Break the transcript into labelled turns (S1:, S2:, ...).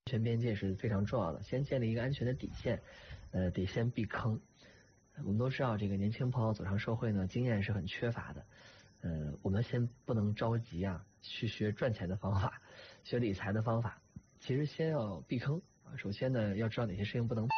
S1: 安全边界是非常重要的，先建立一个安全的底线，得先避坑。我们都知道，这个年轻朋友走上社会呢，经验是很缺乏的。我们先不能着急啊，去学赚钱的方法，学理财的方法。其实先要避坑啊，首先呢，要知道哪些事情不能碰。